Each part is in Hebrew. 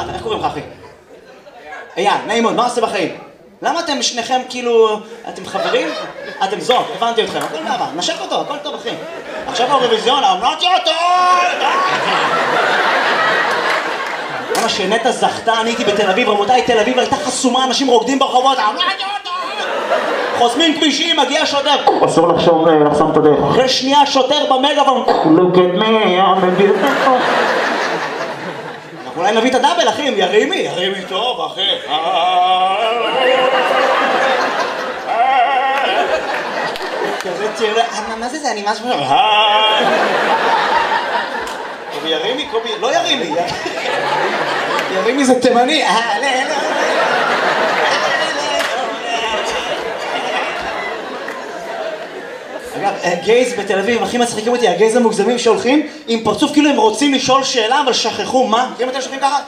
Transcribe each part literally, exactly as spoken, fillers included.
איך קוראים לך אחי? אייל, נעים מאוד, מה עושה בחיים? למה אתם שניכם כאילו, אתם חברים? אתם זוג, הבנתי אתכם, הכל בעבר, נשק אותו, הכל טוב אחי. עכשיו האירוויזיון, אמרתי אותו! למה שנטע זכתה, אני הייתי בתל אביב, רבותיי, תל אביב הייתה חסומה, אנשים רוקדים ברחובות, אמרתי אותו! חוסמים כבישים, מגיע שוטר, אסור לחשוב, לחסום את הדרך. אחרי שנייה שוטר במגאפון, look at me, I'm a beautiful. אנחנו אולי נביא את הדאבל, אחי, ירימי, ירימי טוב, אחי. כזה צעיר, מה זה זה, אני משהו... קובי ירימי, קובי, לא ירימי. ירימי זה תימני. אגב, גייז בתל אביב, הכי מצחיקים אותי, הגייז המוגזמים שהולכים עם פרצוף כאילו הם רוצים לשאול שאלה, אבל שכחו, מה? מכירים אתם שולחים ככה?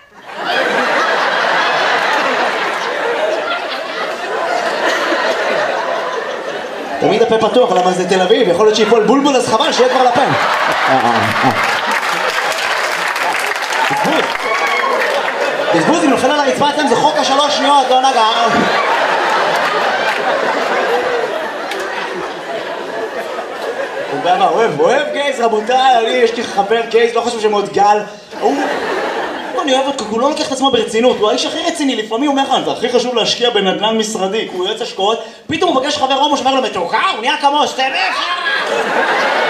תמיד הפה פתוח, למה זה תל אביב, יכול להיות שיפול בולבול, אז חבל שיהיה כבר לפה. בזבוז. בזבוז, אם נופל על הרצפה אתם, זה חוק השלוש שניות, לא נגע. אוהב, אוהב גייז, רבותיי, אני, יש לי חבר גייז, לא חושב שמות גל. אני אוהב אותו, הוא לא לוקח את עצמו ברצינות, הוא האיש הכי רציני, לפעמים הוא אומר לך, זה הכי חשוב להשקיע בנדל"ן משרדי, הוא יועץ השקעות, פתאום הוא פגש חבר הומו שאומר לו מתוקה, הוא נהיה כמו סטמף.